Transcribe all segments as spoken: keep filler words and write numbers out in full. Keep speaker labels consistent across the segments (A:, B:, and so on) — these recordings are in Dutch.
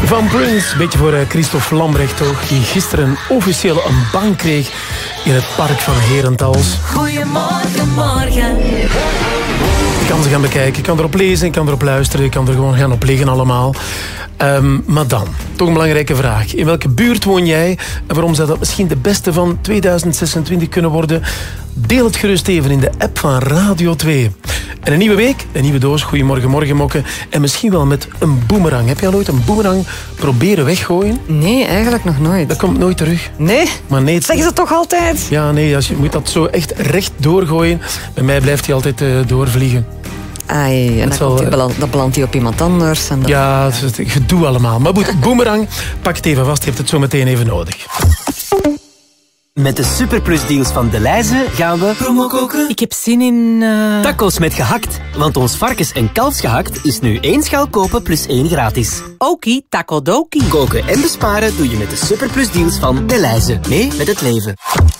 A: van Prince. Beetje voor uh, Christophe Lambrecht ook. Die gisteren officieel een bank kreeg in het park van Herentals.
B: Goedemorgen, morgen.
A: Je kan ze gaan bekijken. Je kan erop lezen, je kan erop luisteren. Je kan er gewoon gaan op liggen allemaal. Um, maar dan, toch een belangrijke vraag. In welke buurt woon jij? En waarom zou dat misschien de beste van tweeduizend zesentwintig kunnen worden? Deel het gerust even in de app van Radio twee. En een nieuwe week, een nieuwe doos. Goedemorgen, morgen mokken. En misschien wel met een boemerang. Heb je al ooit een boemerang proberen weggooien?
C: Nee, eigenlijk nog nooit.
A: Dat komt nooit terug.
C: Nee?
A: Maar nee, het...
C: Zeggen ze toch altijd?
A: Ja, nee, als je moet dat zo echt recht doorgooien. Bij mij blijft hij altijd uh, doorvliegen.
C: Ai, en dan,
A: zal,
C: die beland, dan belandt hij op iemand anders. En dan...
A: Ja, het is gedoe allemaal. Maar goed, boemerang, pak het even vast. Je hebt het zo meteen even nodig.
D: Met de superplusdeals van Delhaize gaan we promo koken.
C: Ik heb zin in... Uh...
D: Tacos met gehakt. Want ons varkens- en kalfsgehakt is nu één schaal kopen plus één gratis.
C: Okie, taco doki.
D: Koken en besparen doe je met de superplusdeals van Delhaize. Mee met het leven.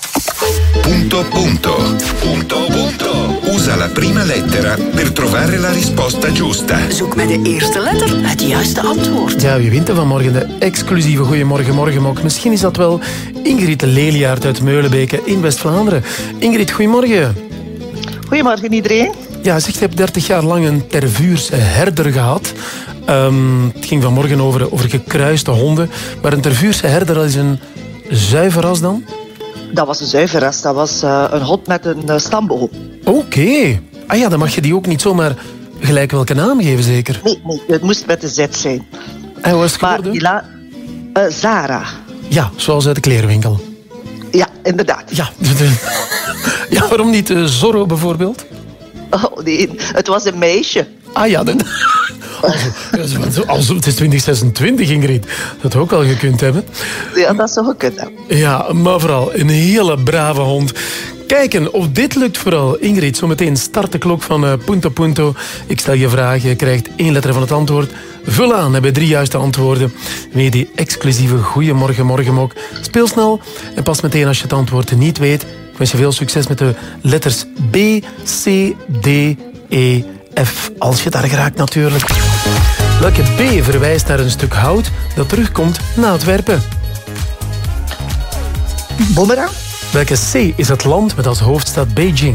E: Punto punto. Punto punto. Usa la prima lettera per trovare la risposta giusta.
B: Zoek met de eerste letter het juiste antwoord.
A: Ja, wie wint er vanmorgen de exclusieve Goeiemorgen Morgenmok? Misschien is dat wel Ingrid de Leliaard uit Meulenbeke in West-Vlaanderen. Ingrid, goedemorgen.
F: Goedemorgen iedereen.
A: Ja, zeg, je hebt dertig jaar lang een tervuurse herder gehad. Um, het ging vanmorgen over, over gekruiste honden. Maar een tervuurse herder, dat is een zuiver ras dan?
F: Dat was een zuiverras. Dat was uh, een hond met een uh, stamboom.
A: Oké. Okay. Ah ja, dan mag je die ook niet zomaar gelijk welke naam geven, zeker?
F: Nee, nee, het moest met de Z zijn.
A: En hoe is het geworden?
F: Maar die la... uh, Zara.
A: Ja, zoals uit de klerenwinkel.
F: Ja, inderdaad.
A: Ja, ja waarom niet uh, Zorro bijvoorbeeld?
F: Oh nee, het was een meisje.
A: Ah ja, dat... Als, als, het is twintig zesentwintig, Ingrid. Dat had ook al gekund hebben.
F: Ja, dat zou gekund hebben.
A: Ja, maar vooral een hele brave hond. Kijken of dit lukt vooral. Ingrid, zometeen start de klok van uh, Punto Punto. Ik stel je vraag, je krijgt één letter van het antwoord. Vul aan, hebben drie juiste antwoorden. Weet die exclusieve Goeiemorgen Morgenmok. Speel snel en pas meteen als je het antwoord niet weet. Ik wens je veel succes met de letters B, C, D, E, F. Als je daar geraakt natuurlijk. Welke B verwijst naar een stuk hout dat terugkomt na het werpen?
F: Boemerang?
A: Welke C is het land met als hoofdstad Beijing?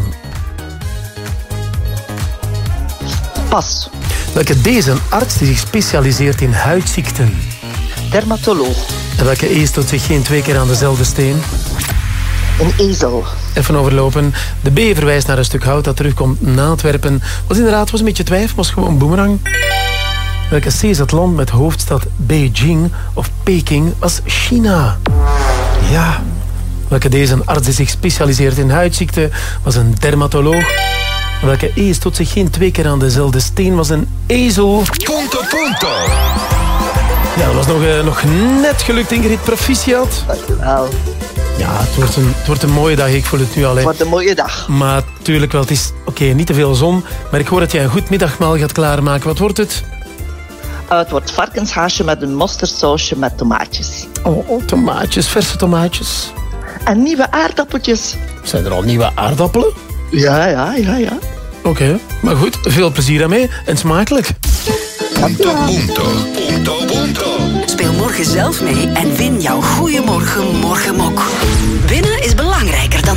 F: Pas.
A: Welke D is een arts die zich specialiseert in huidziekten?
F: Dermatoloog.
A: En welke E stoot zich geen twee keer aan dezelfde steen?
F: Een ezel.
A: Even overlopen. De B verwijst naar een stuk hout dat terugkomt na het werpen. Was inderdaad was een beetje twijfel, was gewoon boemerang. Welke C is het land met hoofdstad Beijing of Peking? Was China. Ja. Welke D is een arts die zich specialiseert in huidziekten? Was een dermatoloog. Welke E stoot zich geen twee keer aan dezelfde steen? Was een ezel.
E: Punto punto.
A: Ja, dat was nog, uh, nog net gelukt, Ingrid. Proficiat.
F: Dankjewel.
A: Ja, het wordt, een, het wordt een mooie dag. Ik voel het nu al. Hè.
F: Het wordt een mooie dag.
A: Maar tuurlijk wel, het is oké, okay, niet te veel zon. Maar ik hoor dat jij een goed middagmaal gaat klaarmaken. Wat wordt het?
F: Uh, het wordt varkenshaasje met een mosterdsausje met tomaatjes.
A: Oh, oh, tomaatjes, verse tomaatjes.
F: En nieuwe aardappeltjes.
A: Zijn er al nieuwe aardappelen?
F: Ja, ja, ja, ja.
A: Oké, okay, maar goed, veel plezier aan mee en smakelijk.
E: Punto punto. Punto punto.
B: Speel morgen zelf mee en win jouw Goeiemorgen Morgenmok. Winnen is belangrijker dan